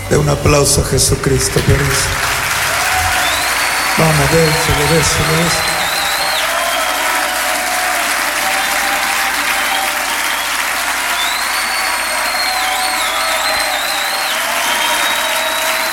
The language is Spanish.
De un aplauso a Jesucristo por eso. Vamos, déselo.